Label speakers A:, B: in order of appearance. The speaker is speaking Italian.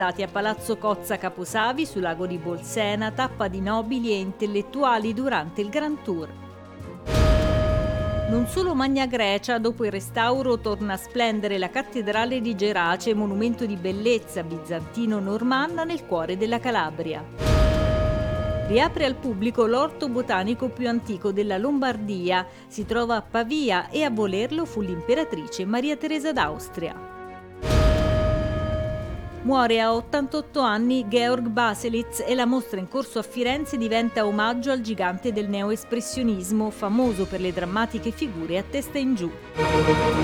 A: a Palazzo Cozza Caposavi, sul lago di Bolsena, tappa di nobili e intellettuali durante il Grand Tour. Non solo Magna Grecia, dopo il restauro torna a splendere la cattedrale di Gerace, monumento di bellezza bizantino-normanna nel cuore della Calabria. Riapre al pubblico l'orto botanico più antico della Lombardia, si trova a Pavia e a volerlo fu l'imperatrice Maria Teresa d'Austria. Muore a 88 anni Georg Baselitz e la mostra in corso a Firenze diventa omaggio al gigante del neoespressionismo, famoso per le drammatiche figure a testa in giù.